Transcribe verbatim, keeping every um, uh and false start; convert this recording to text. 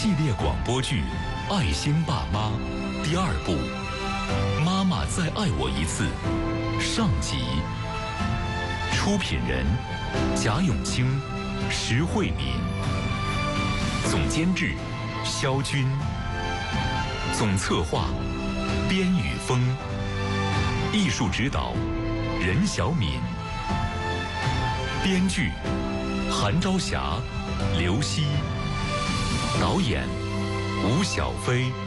系列广播剧《爱心爸妈》第二部《妈妈再爱我一次》上集。出品人贾永清、石慧敏，总监制肖军，总策划边宇峰，艺术指导任小敏，编剧韩朝霞、刘希，导演吴小飞。